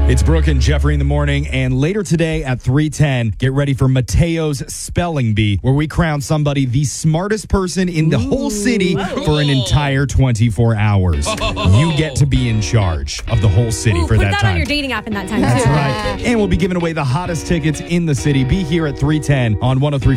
It's Brooke and Jeffrey in the morning, and later today at 3:10, get ready for Mateo's Spelling Bee, where we crown somebody the smartest person in the whole city for an entire 24 hours. You get to be in charge of the whole city for that Put that time. on your dating app in that time. That's right. And we'll be giving away the hottest tickets in the city. Be here at 3:10 on 103.5